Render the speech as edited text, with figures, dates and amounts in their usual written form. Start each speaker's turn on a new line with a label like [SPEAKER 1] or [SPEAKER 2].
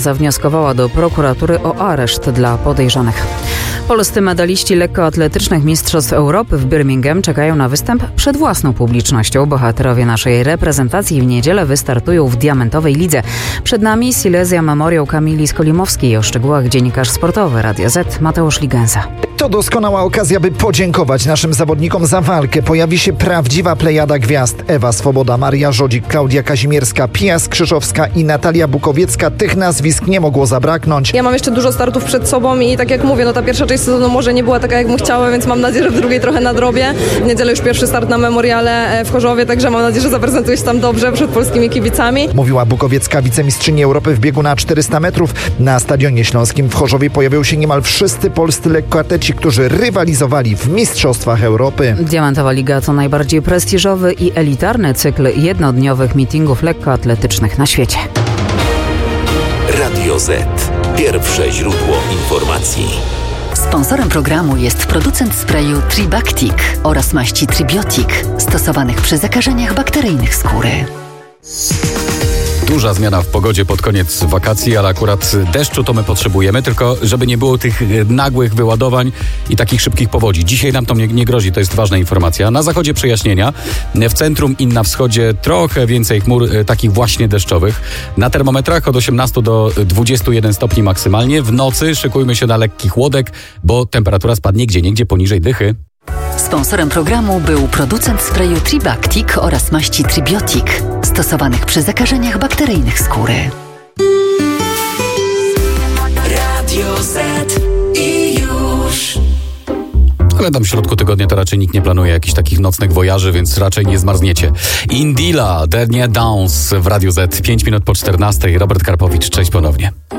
[SPEAKER 1] zawnioskowała do prokuratury o areszt dla podejrzanych. Polscy medaliści lekkoatletycznych Mistrzostw Europy w Birmingham czekają na występ przed własną publicznością. Bohaterowie naszej reprezentacji w niedzielę wystartują w diamentowej lidze. Przed nami Silesia Memoriał Kamili Skolimowskiej. O szczegółach dziennikarz sportowy Radia Z Mateusz Ligenza.
[SPEAKER 2] To doskonała okazja, by podziękować naszym zawodnikom za walkę. Pojawi się prawdziwa plejada gwiazd. Ewa Swoboda, Maria Żodzik, Klaudia Kazimierska, Pia Skrzyszowska i Natalia Bukowiecka. Tych nazwisk nie mogło zabraknąć.
[SPEAKER 3] Ja mam jeszcze dużo startów przed sobą i tak jak mówię, ta pierwsza część sezonu może nie była taka, jak bym chciała, więc mam nadzieję, że w drugiej trochę nadrobię. W niedzielę już pierwszy start na Memoriale w Chorzowie, także mam nadzieję, że zaprezentuję się tam dobrze przed polskimi kibicami.
[SPEAKER 2] Mówiła Bukowiecka, wicemistrzyni Europy w biegu na 400 metrów. Na Stadionie Śląskim w Chorzowie pojawią się niemal wszyscy polscy lekkoatleci, którzy rywalizowali w Mistrzostwach Europy.
[SPEAKER 1] Diamentowa Liga to najbardziej prestiżowy i elitarny cykl jednodniowych meetingów lekkoatletycznych na świecie.
[SPEAKER 4] Radio Z. Pierwsze źródło informacji.
[SPEAKER 5] Sponsorem programu jest producent sprayu Tribactic oraz maści Tribiotic, stosowanych przy zakażeniach bakteryjnych skóry.
[SPEAKER 6] Duża zmiana w pogodzie pod koniec wakacji, ale akurat deszczu to my potrzebujemy, tylko żeby nie było tych nagłych wyładowań i takich szybkich powodzi. Dzisiaj nam to nie grozi, to jest ważna informacja. Na zachodzie przejaśnienia, w centrum i na wschodzie trochę więcej chmur takich właśnie deszczowych. Na termometrach od 18 do 21 stopni maksymalnie. W nocy szykujmy się na lekki chłodek, bo temperatura spadnie gdzieniegdzie poniżej dychy.
[SPEAKER 5] Sponsorem programu był producent sprayu Tribactic oraz maści Tribiotic, stosowanych przy zakażeniach bakteryjnych skóry.
[SPEAKER 4] Radio Z i już.
[SPEAKER 6] Ale tam w środku tygodnia to raczej nikt nie planuje jakichś takich nocnych wojaży, więc raczej nie zmarzniecie. Indila, Dernier Dance w Radiu Z, 5 minut po 14. Robert Karpowicz, cześć ponownie.